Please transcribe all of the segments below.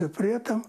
При этом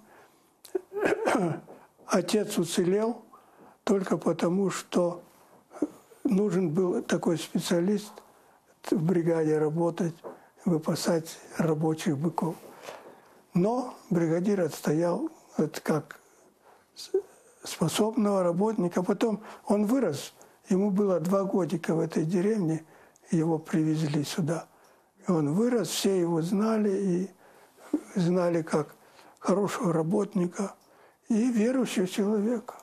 отец уцелел только потому, что нужен был такой специалист в бригаде работать, выпасать рабочих быков. Но бригадир отстоял как способного работника. Потом он вырос, ему было 2 годика в этой деревне, его привезли сюда. И он вырос, все его знали, и знали как хорошего работника и верующего человека.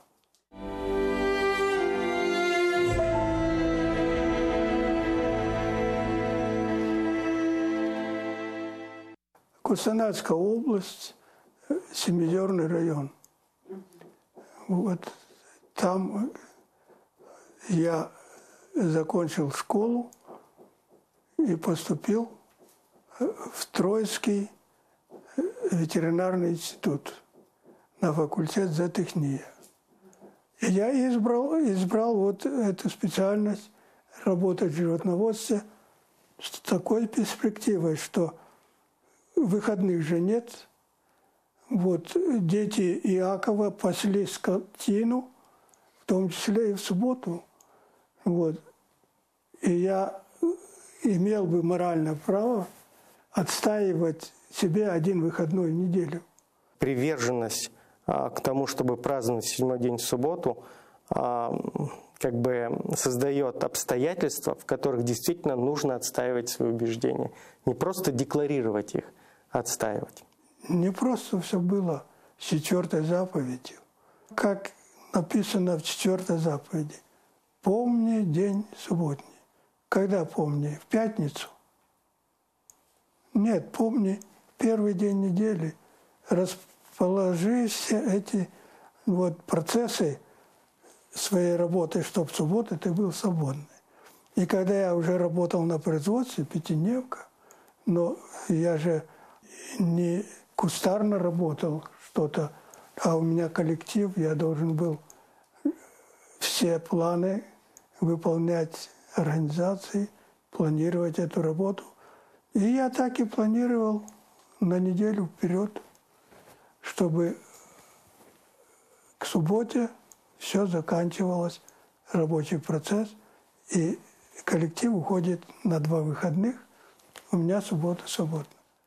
Кустанайская область, Семиозерный район. Вот там я закончил школу и поступил в Троицкий ветеринарный институт на факультет зоотехния. И я избрал вот эту специальность, работать в животноводстве с такой перспективой, что выходных же нет. Вот дети Иакова пасли скотину, в том числе и в субботу. Вот. И я имел бы моральное право отстаивать себе 1 выходной в неделю. Приверженность к тому, чтобы праздновать 7-й день в субботу, как бы создает обстоятельства, в которых действительно нужно отстаивать свои убеждения. Не просто декларировать их, а отстаивать. Не просто все было с 4-й заповедью. Как написано в 4-й заповеди. Помни день субботний. Когда помни? В пятницу? Нет, помни первый день недели. Расположи все эти вот процессы своей работы, чтобы в субботу ты был свободный. И когда я уже работал на производстве, 5-дневка, но я же не кустарно работал что-то, а у меня коллектив, я должен был все планы выполнять, организации, планировать эту работу. И я так и планировал на неделю вперед, чтобы к субботе все заканчивалось, рабочий процесс, и коллектив уходит на 2 выходных, у меня суббота свободна.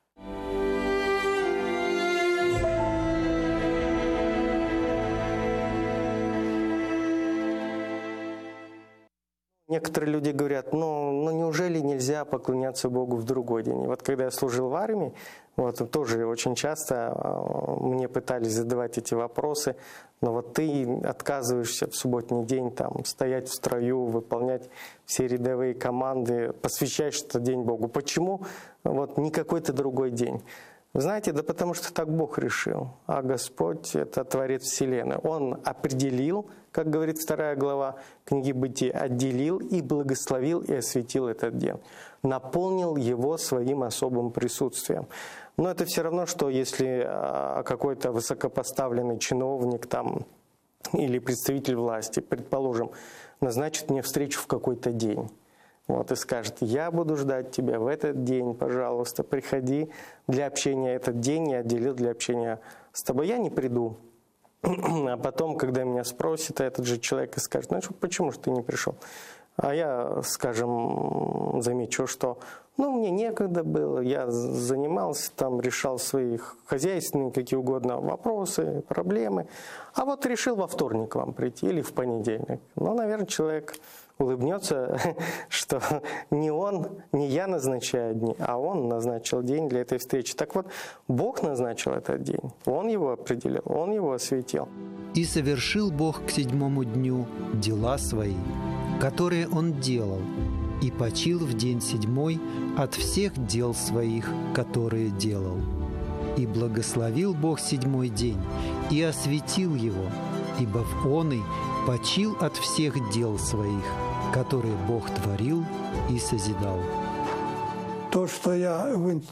Некоторые люди говорят, ну неужели нельзя поклоняться Богу в другой день? И вот когда я служил в армии, вот тоже очень часто мне пытались задавать эти вопросы, но вот ты отказываешься в субботний день там, стоять в строю, выполнять все рядовые команды, посвящаешь этот день Богу. Почему вот не какой-то другой день? Вы знаете, да потому что так Бог решил, а Господь – это Творец Вселенной. Он определил, как говорит 2 глава книги Бытия, отделил и благословил и осветил этот день, наполнил его своим особым присутствием. Но это все равно, что если какой-то высокопоставленный чиновник там, или представитель власти, предположим, назначит мне встречу в какой-то день. Вот, и скажет, я буду ждать тебя в этот день, пожалуйста, приходи для общения этот день, я отделил для общения с тобой. Я не приду. А потом, когда меня спросит, этот же человек и скажет, ну почему же ты не пришел? А я, скажем, замечу, что мне некогда было, я занимался, там, решал свои хозяйственные, какие угодно вопросы, проблемы. А вот решил во вторник вам прийти или в понедельник. Наверное, человек улыбнется, что не я назначаю дни, а он назначил день для этой встречи. Так вот, Бог назначил этот день, Он его определил, Он его осветил. «И совершил Бог к 7-му дню дела свои, которые Он делал, и почил в день 7-й от всех дел своих, которые делал. И благословил Бог 7-й день, и осветил его, ибо в оный почил от всех дел своих, которые Бог творил и созидал». То, что я в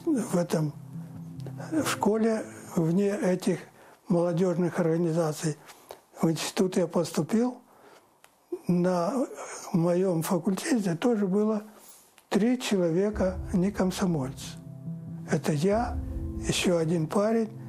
школе, вне этих молодежных организаций, в институт я поступил, на моем факультете тоже было 3 человека не комсомольцы. Это я, еще один парень